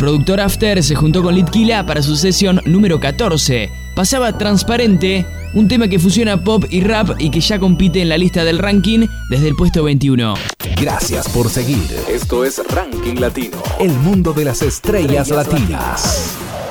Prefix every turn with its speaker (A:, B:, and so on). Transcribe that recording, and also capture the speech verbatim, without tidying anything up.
A: productor After se juntó con Litquila para su sesión número catorce. Pasaba Transparente, un tema que fusiona pop y rap y que ya compite en la lista del ranking desde el puesto veintiuno.
B: Gracias por seguir. Esto es Ranking Latino, el mundo de las estrellas, estrellas latinas. latinas.